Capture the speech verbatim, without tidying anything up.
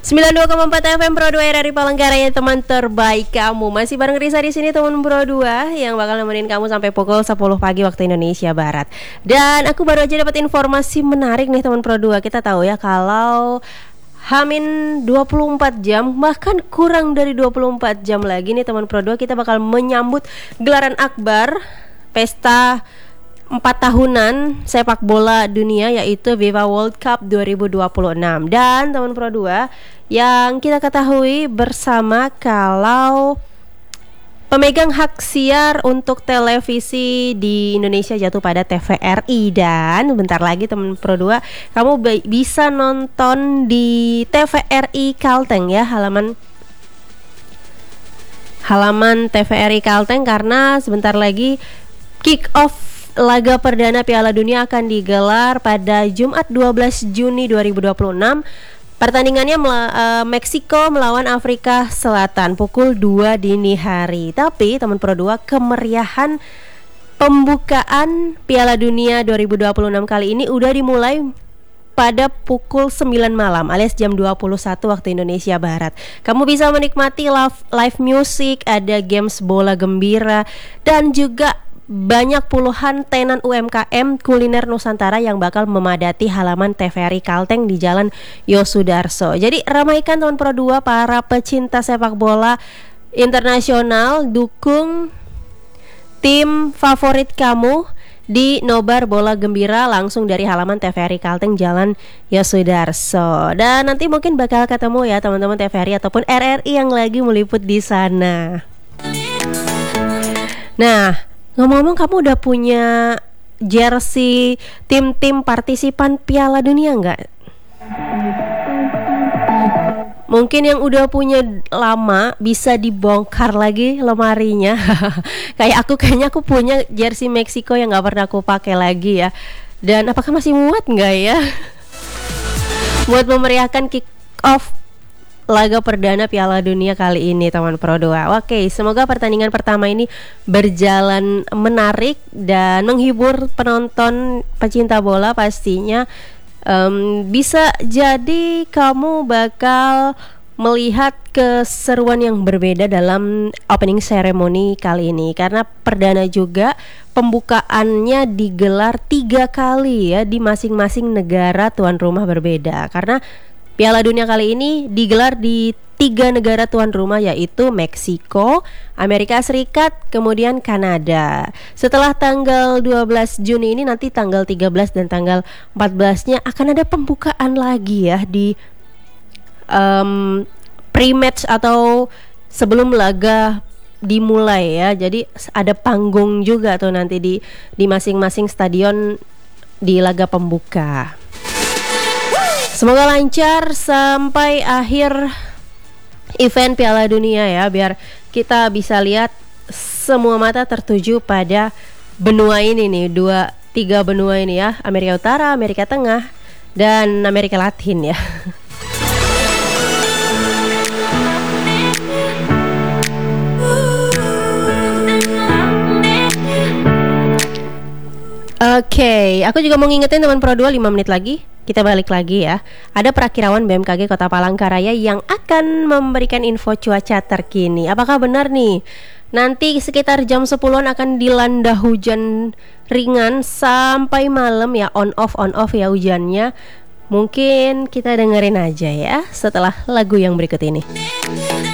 sembilan puluh dua koma empat F M Pro dua R R I Palangkaraya, teman terbaik kamu. Masih bareng Risa di sini, teman Pro dua yang bakal nemenin kamu sampai pukul sepuluh pagi waktu Indonesia Barat. Dan aku baru aja dapat informasi menarik nih teman Pro dua. Kita tahu ya kalau Hamin dua puluh empat jam, bahkan kurang dari dua puluh empat jam lagi nih teman Pro dua, kita bakal menyambut gelaran akbar pesta empat tahunan sepak bola dunia, yaitu FIFA World Cup dua ribu dua puluh enam. Dan teman Pro dua, yang kita ketahui bersama kalau pemegang hak siar untuk televisi di Indonesia jatuh pada T V R I. Dan bentar lagi teman Pro dua, kamu b- bisa nonton di T V R I Kalteng ya, halaman halaman T V R I Kalteng, karena sebentar lagi kick off laga perdana Piala Dunia akan digelar pada Jumat dua belas Juni dua ribu dua puluh enam. Pertandingannya mela- uh, Meksiko melawan Afrika Selatan pukul dua dini hari. Tapi teman Pro dua, kemeriahan pembukaan Piala Dunia dua ribu dua puluh enam kali ini udah dimulai pada pukul sembilan malam alias jam dua puluh satu waktu Indonesia Barat. Kamu bisa menikmati live, live music, ada games bola gembira, dan juga banyak puluhan tenan U M K M kuliner Nusantara yang bakal memadati halaman T V R I Kalteng di Jalan Yosudarso. Jadi ramaikan teman Pro dua, para pecinta sepak bola internasional, dukung tim favorit kamu di nobar bola gembira langsung dari halaman T V R I Kalteng Jalan Yosudarso. Dan nanti mungkin bakal ketemu ya teman-teman T V R I ataupun R R I yang lagi meliput di sana. Nah, ngomong-ngomong, kamu udah punya jersey tim-tim partisipan Piala Dunia nggak? Mungkin yang udah punya lama bisa dibongkar lagi lemarinya. Kayak aku, kayaknya aku punya jersey Meksiko yang nggak pernah aku pakai lagi ya. Dan apakah masih muat nggak ya? Buat memeriahkan kick off laga perdana Piala Dunia kali ini teman Pro dua. Oke, semoga pertandingan pertama ini berjalan menarik dan menghibur penonton pecinta bola pastinya. um, Bisa jadi kamu bakal melihat keseruan yang berbeda dalam opening ceremony kali ini, karena perdana juga pembukaannya digelar tiga kali ya di masing-masing negara tuan rumah berbeda. Karena Piala Dunia kali ini digelar di tiga negara tuan rumah, yaitu Meksiko, Amerika Serikat, kemudian Kanada. Setelah tanggal dua belas Juni ini, nanti tanggal tiga belas dan tanggal empat belas-nya akan ada pembukaan lagi ya di um, pre-match atau sebelum laga dimulai ya. Jadi ada panggung juga tuh nanti di di masing-masing stadion di laga pembuka. Semoga lancar sampai akhir event Piala Dunia ya, biar kita bisa lihat semua mata tertuju pada benua ini nih, dua tiga benua ini ya, Amerika Utara, Amerika Tengah, dan Amerika Latin ya. Oke, okay, aku juga mau ngingetin teman Pro dua, lima menit lagi kita balik lagi ya. Ada perakirawan B M K G Kota Palangkaraya yang akan memberikan info cuaca terkini. Apakah benar nih? Nanti sekitar jam sepuluhan akan dilanda hujan ringan sampai malam ya, on off on off ya hujannya. Mungkin kita dengerin aja ya setelah lagu yang berikut ini.